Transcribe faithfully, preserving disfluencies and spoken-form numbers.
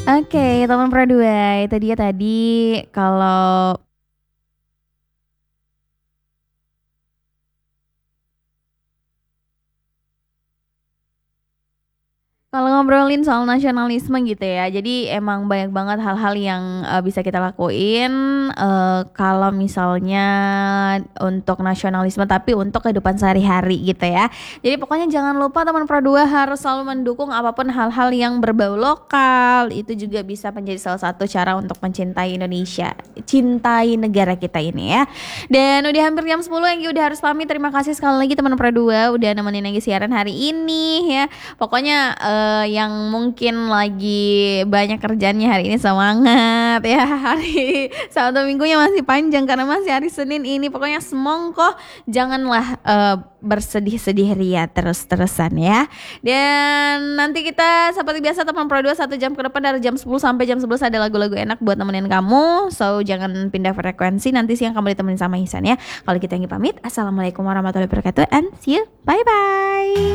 Oke, teman Pro dua, itu dia tadi kalau Kalau ngobrolin soal nasionalisme gitu ya, jadi emang banyak banget hal-hal yang uh, bisa kita lakuin uh, kalau misalnya untuk nasionalisme tapi untuk kehidupan sehari-hari gitu ya. Jadi pokoknya jangan lupa teman Pro dua harus selalu mendukung apapun hal-hal yang berbau lokal. Itu juga bisa menjadi salah satu cara untuk mencintai Indonesia, cintai negara kita ini ya. Dan udah hampir jam sepuluh, Enggi udah harus pamit. Terima kasih sekali lagi teman Pro dua udah nemenin Enggi siaran hari ini ya. Pokoknya uh, yang mungkin lagi banyak kerjaannya hari ini semangat ya, hari Sabtu Minggunya masih panjang karena masih hari Senin ini. Pokoknya semongko janganlah uh, bersedih-sedih ria terus-terusan ya. Dan nanti kita seperti biasa teman Pro dua satu jam ke depan dari jam sepuluh sampai jam sebelas ada lagu-lagu enak buat nemenin kamu. So jangan pindah frekuensi, nanti siang kamu ditemenin sama Ihsan ya. Kalau kita yang pamit, assalamualaikum warahmatullahi wabarakatuh and see you, bye bye.